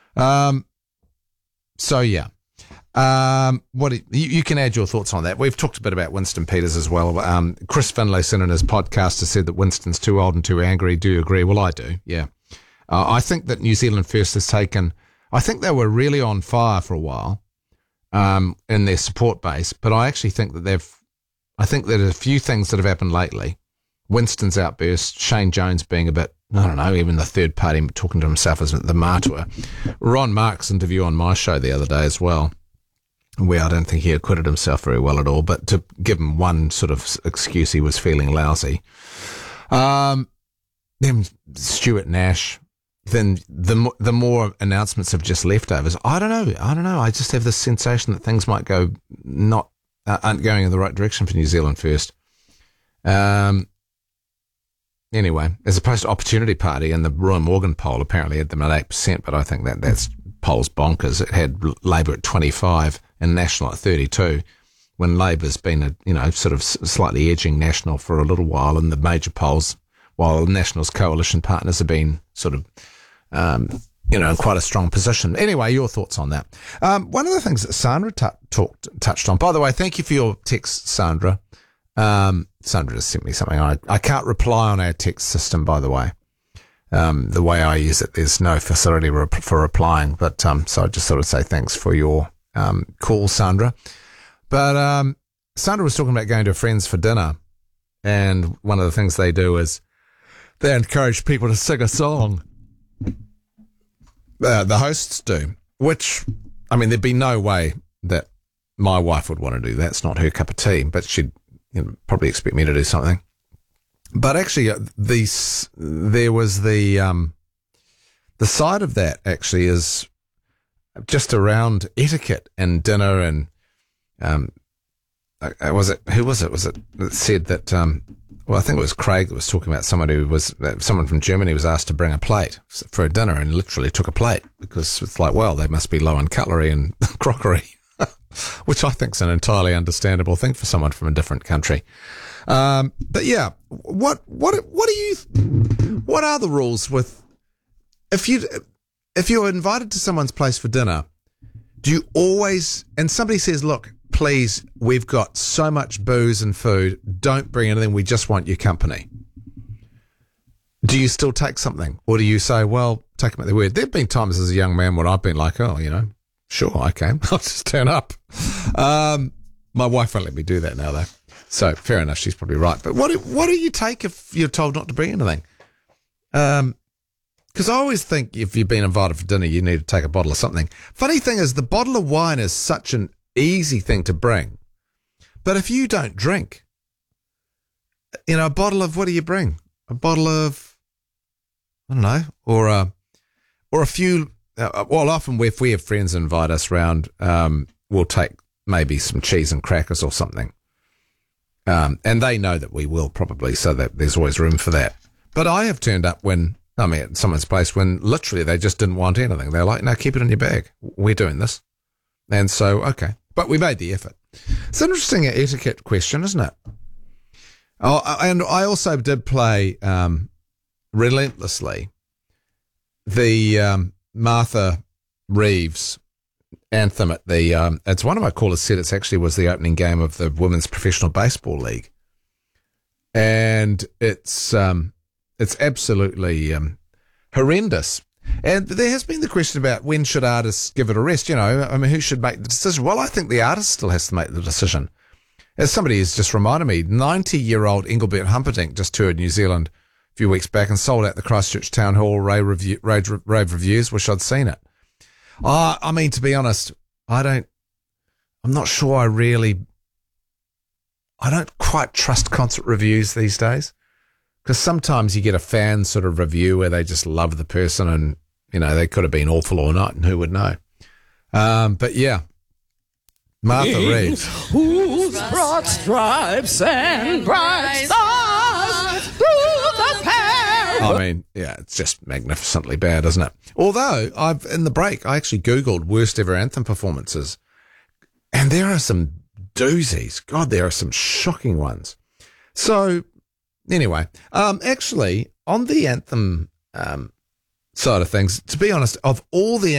So yeah. You can add your thoughts on that. We've talked a bit about Winston Peters as well. Chris Finlayson in his podcast has said that Winston's too old and too angry. Do you agree? Well, I do. Yeah. I think that New Zealand First has taken. I think they were really on fire for a while, in their support base. But I actually think that I think that a few things that have happened lately. Winston's outburst, Shane Jones being a bit, I don't know, even the third party talking to himself as the martyr. Ron Mark's interview on my show the other day as well, where I don't think he acquitted himself very well at all, but to give him one sort of excuse, he was feeling lousy. Then Stuart Nash, then the more announcements of just leftovers. I don't know. I just have this sensation that things might aren't going in the right direction for New Zealand First. Anyway, as opposed to Opportunity Party, and the Roy Morgan poll apparently had them at 8%, but I think that's poll's bonkers. It had Labour at 25 and National at 32, when Labour's been sort of slightly edging National for a little while in the major polls, while National's coalition partners have been sort of in quite a strong position. Anyway, your thoughts on that? One of the things that Sandra touched on, by the way, thank you for your text, Sandra. Sandra just sent me something. I can't reply on our text system, by the way. The way I use it, there's no facility for replying. But so I just sort of say thanks for your call, Sandra. But Sandra was talking about going to friends for dinner, and one of the things they do is they encourage people to sing a song. The hosts do, which, I mean, there'd be no way that my wife would want to do that. It's not her cup of tea, but she'd probably expect me to do something. But actually, there was the side of that actually is just around etiquette and dinner, and who was it? That said that? Well, I think it was Craig that was talking about someone from Germany was asked to bring a plate for a dinner, and literally took a plate because it's like, well, they must be low on cutlery and crockery. Which I think is an entirely understandable thing for someone from a different country. But yeah, what are the rules with, if you're invited to someone's place for dinner, do you always, and somebody says, look, please, we've got so much booze and food, don't bring anything, we just want your company. Do you still take something? Or do you say, well, take them at their word? There have been times as a young man when I've been like, sure, okay, I'll just turn up. My wife won't let me do that now, though. So fair enough, she's probably right. But what do you take if you're told not to bring anything? Because I always think if you've been invited for dinner, you need to take a bottle of something. Funny thing is, the bottle of wine is such an easy thing to bring. But if you don't drink, a bottle of, what do you bring? A bottle of, I don't know, or a few. Well, often if we have friends invite us round, we'll take maybe some cheese and crackers or something. And they know that we will probably, so that there's always room for that. But I have turned up at someone's place when literally they just didn't want anything. They're like, no, keep it in your bag. We're doing this. And so, okay. But we made the effort. It's an interesting etiquette question, isn't it? Oh, and I also did play relentlessly the Martha Reeves anthem at the it's one of my callers said it's actually was the opening game of the Women's Professional Baseball League, and it's absolutely horrendous. And there has been the question about when should artists give it a rest. Who should make the decision? Well, I think the artist still has to make the decision. As somebody has just reminded me, 90-year-old Engelbert Humperdinck just toured New Zealand a few weeks back and sold out the Christchurch Town Hall rave reviews. Wish I'd seen it. To be honest, I'm not sure I don't quite trust concert reviews these days, because sometimes you get a fan sort of review where they just love the person and, they could have been awful or not, and who would know. But yeah, Martha Reeves. Whose broad stripes and bright stars through the pair. It's just magnificently bad, isn't it? Although in the break, I actually Googled worst ever anthem performances, and there are some doozies. God, there are some shocking ones. So anyway, actually on the anthem side of things, to be honest, of all the